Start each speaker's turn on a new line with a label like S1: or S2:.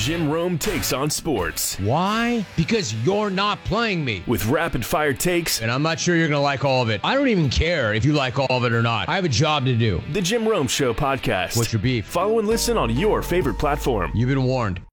S1: Jim Rome Takes on Sports.
S2: Why? Because you're not playing me.
S1: With rapid-fire takes.
S2: And I'm not sure you're going to like all of it. I don't even care if you like all of it or not. I have a job to do.
S1: The Jim Rome Show podcast.
S2: What's your beef?
S1: Follow and listen on your favorite platform.
S2: You've been warned.